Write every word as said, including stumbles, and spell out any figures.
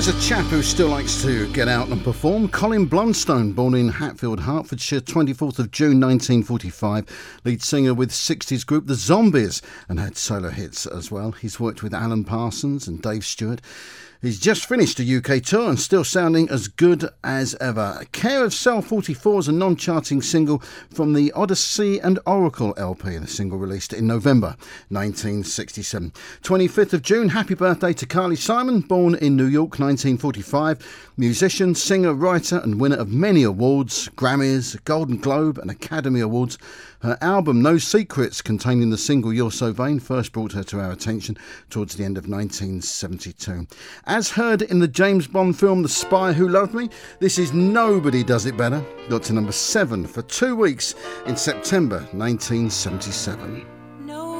There's a chap who still likes to get out and perform. Colin Blunstone, born in Hatfield, Hertfordshire, twenty-fourth of June nineteen forty-five, lead singer with sixties group The Zombies, and had solo hits as well. He's worked with Alan Parsons and Dave Stewart. He's just finished a U K tour and still sounding as good as ever. Care of Cell forty-four is a non-charting single from the Odyssey and Oracle L P, the single released in November nineteen sixty-seven. twenty-fifth of June, happy birthday to Carly Simon, born in New York nineteen forty-five. Musician, singer, writer and winner of many awards, Grammys, Golden Globe and Academy Awards. Her album No Secrets, containing the single You're So Vain, first brought her to our attention towards the end of nineteen seventy-two. As heard in the James Bond film The Spy Who Loved Me, this is Nobody Does It Better. Got to number seven for two weeks in September nineteen seventy-seven.